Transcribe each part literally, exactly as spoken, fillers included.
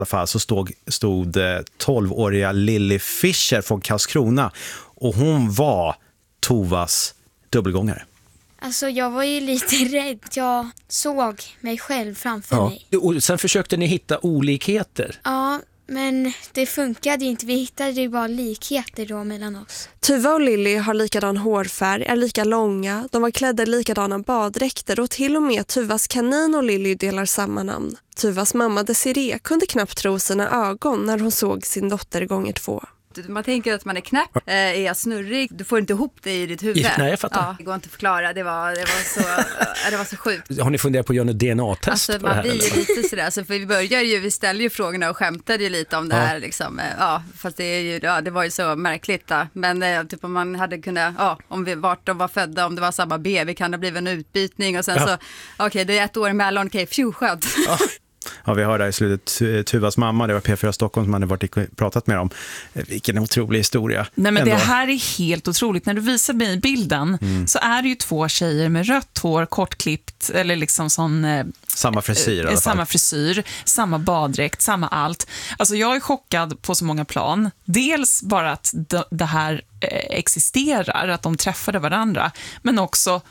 alla fall så stod, stod tolvåriga Lily Fischer från Karlskrona och hon var Tovas dubbelgångare. Alltså jag var ju lite rädd. Jag såg mig själv framför Ja. mig. Och sen försökte ni hitta olikheter. Ja, men det funkade inte. Vi hittade ju bara likheter då mellan oss. Tuva och Lily har likadan hårfärg, är lika långa, de var klädda i likadana baddräkter och till och med Tuvas kanin och Lily delar samma namn. Tuvas mamma Desiree kunde knappt tro sina ögon när hon såg sin dotter gånger två. Man tänker att man är knäpp, eh, är jag snurrig, du får inte ihop det i ditt huvud. Nej, jag fattar. Ja, det går inte att förklara, det var, det var, så, äh, det var så sjukt. Har ni funderat på att göra något D N A-test Alltså på det man här? blir ju eller? lite sådär, alltså, för vi började ju, vi ställde ju frågorna och skämtade ju lite om det Ja. här liksom, eh, ja, fast det, är ju, ja, det var ju så märkligt då. Men eh, typ om man hade kunnat, ja, om vi, vart de var födda, om det var samma B, vi kan ha blivit en utbytning och sen Ja. så, okej okay, det är ett år emellan, okej, okay, fju, skönt. Ja. Ja, vi hörde i slutet Tuvas mamma, det var P fyra Stockholm som hade varit och pratat med dem. Vilken otrolig historia. Nej, men ändå. det här är helt otroligt. När du visar mig bilden mm. så är det ju två tjejer med rött hår, kortklippt eller liksom sån... Eh, samma frisyr i alla fall. Samma frisyr, samma baddräkt, samma allt. Alltså jag är chockad på så många plan. Dels bara att d- det här eh, existerar, att de träffade varandra. Men också,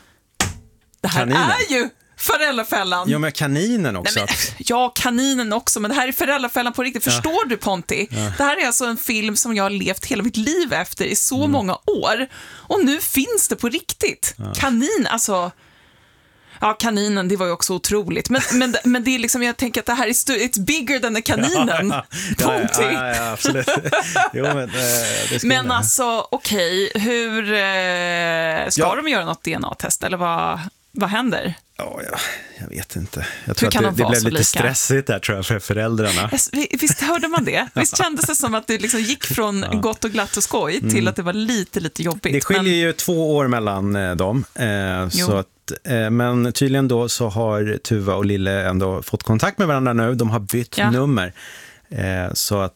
det här Kaninen. är ju... Föräldrafällan. Ja, men kaninen också. Nej, men, ja, kaninen också, men det här är Föräldrafällan på riktigt. Förstår ja. du, Ponti? Ja. Det här är alltså en film som jag har levt hela mitt liv efter i så mm. många år. Och nu finns det på riktigt. Ja. Kanin, alltså... Ja, kaninen, det var ju också otroligt. Men, men, men det är liksom, jag tänker att det här är stu- it's bigger than the kaninen. Ja, Ponti. ja, ja, ja, absolut. Jo, men äh, det ska men jag. alltså, okej, okay, hur... Eh, ska ja. de göra något D N A-test, eller vad, vad händer? Ja, ja, jag vet inte. Jag tror kan att det, det blev lite lika? stressigt där, tror jag, för föräldrarna. Visst hörde man det? Visst kändes det som att det liksom gick från ja. gott och glatt och skoj till mm. att det var lite, lite jobbigt? Det skiljer men... ju två år mellan eh, dem. Eh, så att, eh, men tydligen då så har Tuva och Lille ändå fått kontakt med varandra nu. De har bytt ja. nummer. Eh, så att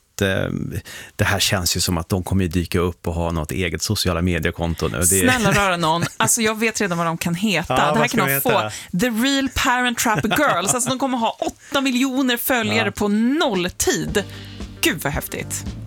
det här känns ju som att de kommer ju dyka upp och ha något eget sociala mediekonto nu. Det... Snälla röra någon. Alltså jag vet redan vad de kan heta. Ja, det här kan de heta? få. The Real Parent Trap Girls. Alltså de kommer ha åtta miljoner följare ja. på nolltid. Gud vad häftigt.